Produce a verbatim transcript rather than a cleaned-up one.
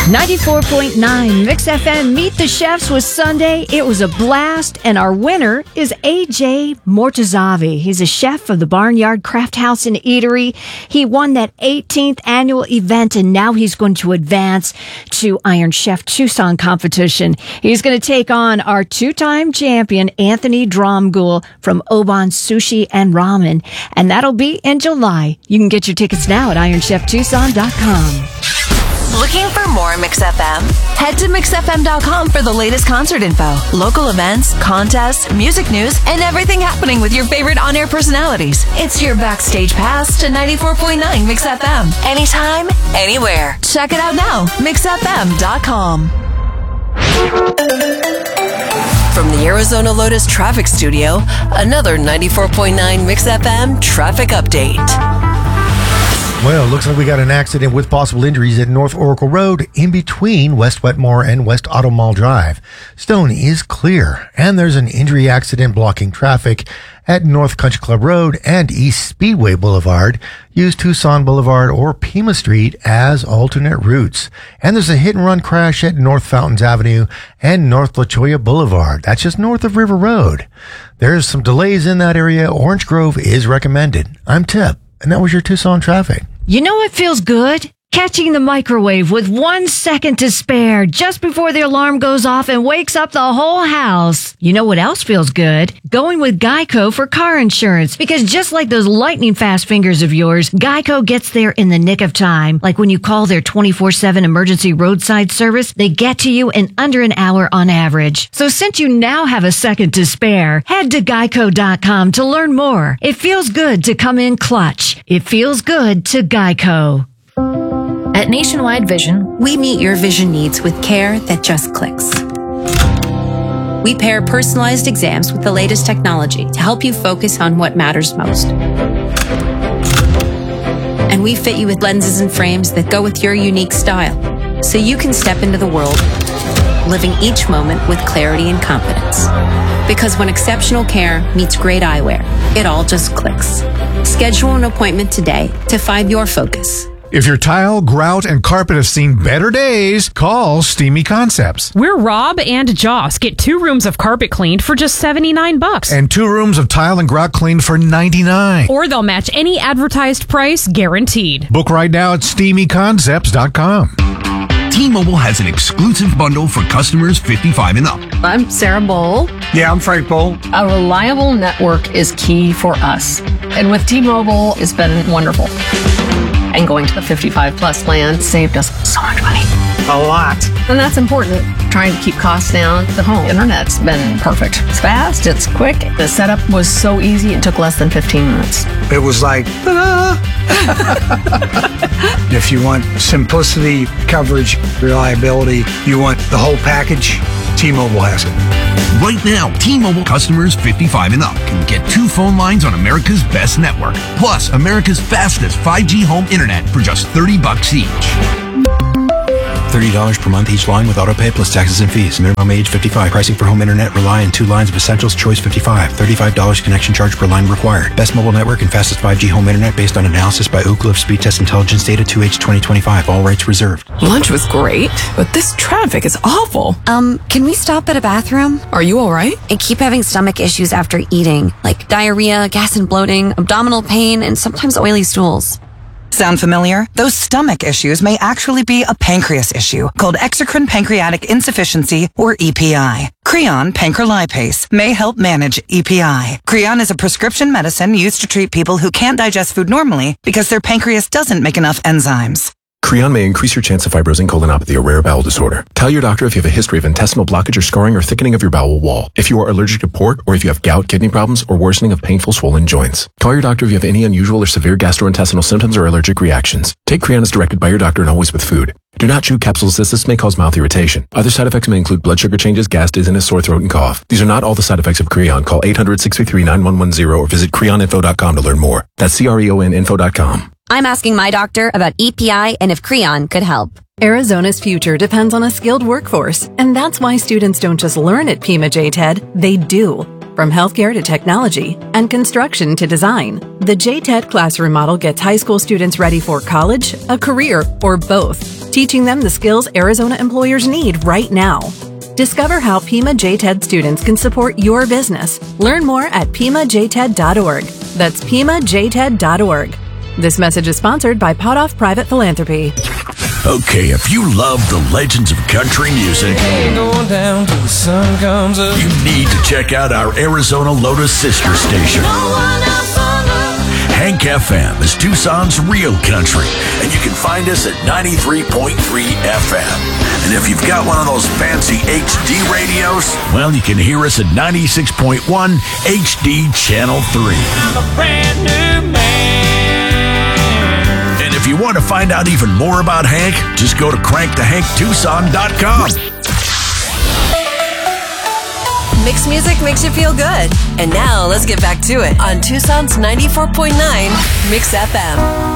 ninety-four point nine Mix F M. Meet the Chefs was Sunday. It was a blast, and our winner is A J Mortazavi. He's a chef of the Barnyard Craft House and Eatery. He won that eighteenth annual event, and now he's going to advance to Iron Chef Tucson competition. He's going to take on our two-time champion, Anthony Dromgoole from Oban Sushi and Ramen, and that'll be in July. You can get your tickets now at iron chef tucson dot com. Looking for more Mix F M? Head to mix f m dot com for the latest concert info, local events, contests, music news, and everything happening with your favorite on-air personalities. It's your backstage pass to ninety-four point nine Mix F M. Anytime, anywhere. Check it out now. mix f m dot com. From the Arizona Lotus Traffic Studio, another ninety-four point nine Mix F M traffic update. Well, it looks like we got an accident with possible injuries at North Oracle Road in between West Wetmore and West Auto Mall Drive. Stone is clear, and there's an injury accident blocking traffic at North Country Club Road and East Speedway Boulevard. Use Tucson Boulevard or Pima Street as alternate routes. And there's a hit-and-run crash at North Fountains Avenue and North La Cholla Boulevard. That's just north of River Road. There's some delays in that area. Orange Grove is recommended. I'm Tip, and that was your Tucson traffic. You know what feels good? Catching the microwave with one second to spare just before the alarm goes off and wakes up the whole house. You know what else feels good? Going with Geico for car insurance. Because just like those lightning fast fingers of yours, Geico gets there in the nick of time. Like when you call their twenty-four seven emergency roadside service, they get to you in under an hour on average. So since you now have a second to spare, head to geico dot com to learn more. It feels good to come in clutch. It feels good to Geico. At Nationwide Vision, we meet your vision needs with care that just clicks. We pair personalized exams with the latest technology to help you focus on what matters most. And we fit you with lenses and frames that go with your unique style, so you can step into the world, living each moment with clarity and confidence. Because when exceptional care meets great eyewear, it all just clicks. Schedule an appointment today to find your focus. If your tile, grout, and carpet have seen better days, call Steamy Concepts. We're Rob and Joss. Get two rooms of carpet cleaned for just seventy-nine bucks. And two rooms of tile and grout cleaned for ninety-nine. Or they'll match any advertised price, guaranteed. Book right now at steamy concepts dot com. T-Mobile has an exclusive bundle for customers fifty-five and up. I'm Sarah Bowl. Yeah, I'm Frank Bowl. A reliable network is key for us. And with T-Mobile, it's been wonderful. And going to the fifty-five plus plan saved us so much money. A lot. And that's important. Trying to keep costs down. The home internet's been perfect. It's fast, it's quick. The setup was so easy, it took less than fifteen minutes. It was like, ta-da! If you want simplicity, coverage, reliability, you want the whole package, T-Mobile has it. Right now, T-Mobile customers fifty-five and up can get two phone lines on America's best network, plus America's fastest five G home internet for just thirty bucks each. thirty dollars per month each line with autopay plus taxes and fees. Minimum age fifty-five. Pricing for home internet rely on two lines of Essentials Choice fifty-five. thirty-five dollars connection charge per line required. Best mobile network and fastest five G home internet based on analysis by Oak Cliff Speed Test Intelligence Data two H twenty twenty-five. All rights reserved. Lunch was great, but this traffic is awful. Um, can we stop at a bathroom? Are you all right? I keep having stomach issues after eating, like diarrhea, gas and bloating, abdominal pain, and sometimes oily stools. Sound familiar? Those stomach issues may actually be a pancreas issue called exocrine pancreatic insufficiency, or E P I. Creon pancrelipase may help manage E P I. Creon is a prescription medicine used to treat people who can't digest food normally because their pancreas doesn't make enough enzymes. Creon may increase your chance of fibrosing colonopathy, a rare bowel disorder. Tell your doctor if you have a history of intestinal blockage or scarring or thickening of your bowel wall. If you are allergic to pork, or if you have gout, kidney problems, or worsening of painful swollen joints. Call your doctor if you have any unusual or severe gastrointestinal symptoms or allergic reactions. Take Creon as directed by your doctor and always with food. Do not chew capsules as this may cause mouth irritation. Other side effects may include blood sugar changes, gas, dizziness, sore throat, and cough. These are not all the side effects of Creon. Call eight hundred, six three three, nine one one zero or visit creon info dot com to learn more. That's C R E O N info dot com. I'm asking my doctor about E P I and if Creon could help. Arizona's future depends on a skilled workforce, and that's why students don't just learn at Pima J TED, they do. From healthcare to technology and construction to design, the J TED Classroom model gets high school students ready for college, a career, or both, teaching them the skills Arizona employers need right now. Discover how Pima J TED students can support your business. Learn more at pima j ted dot org. That's pima j ted dot org. This message is sponsored by Potoff Private Philanthropy. Okay, if you love the legends of country music, going down till the sun comes up, you need to check out our Arizona Lotus sister station. Hank F M is Tucson's real country, and you can find us at ninety-three point three F M. And if you've got one of those fancy H D radios, well, you can hear us at ninety-six point one H D Channel three. I'm a brand new man. And if you want to find out even more about Hank, just go to crank the hank tucson dot com. Mixed music makes you feel good. And now let's get back to it on Tucson's ninety-four point nine Mix F M.